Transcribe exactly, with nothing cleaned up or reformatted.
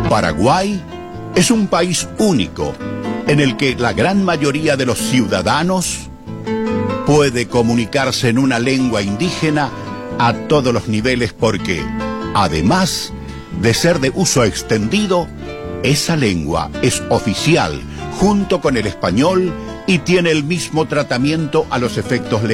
Paraguay es un país único en el que la gran mayoría de los ciudadanos puede comunicarse en una lengua indígena a todos los niveles porque, además de ser de uso extendido, esa lengua es oficial junto con el español y tiene el mismo tratamiento a los efectos legales.